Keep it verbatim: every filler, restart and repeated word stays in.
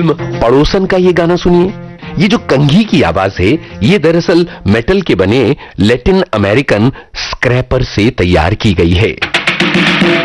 Film पड़ोसन का ये गाना सुनिए। ये जो कंघी की आवाज है, ये दरअसल मेटल के बने लैटिन अमेरिकन स्क्रैपर से तैयार की गई है।